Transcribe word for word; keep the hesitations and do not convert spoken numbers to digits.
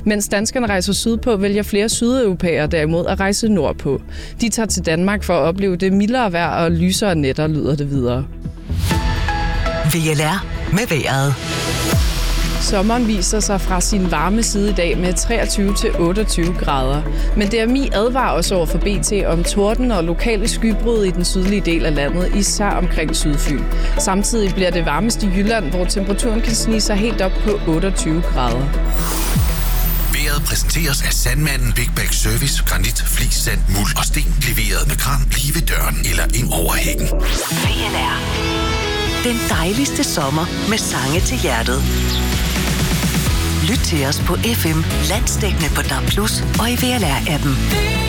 Mens danskerne rejser sydpå, vælger flere sydeuropæere derimod at rejse nordpå. De tager til Danmark for at opleve det mildere vejr og lysere nætter, lyder det videre. V L R med vejret. Sommeren viser sig fra sin varme side i dag med treogtyve til otteogtyve grader. Men D M I advarer også over for B T om torden og lokale skybrud i den sydlige del af landet, især omkring Sydfyn. Samtidig bliver det varmest i Jylland, hvor temperaturen kan snige sig helt op på otteogtyve grader. Vejret præsenteres af Sandmanden Big Bag Service, granit, flis, sand, muld og sten. Leveret med kran lige ved døren eller ind over hækken. V L R. Den dejligste sommer med sange til hjertet. Lyt til os på F M, landsdækkende på D A B plus og i V L R-appen.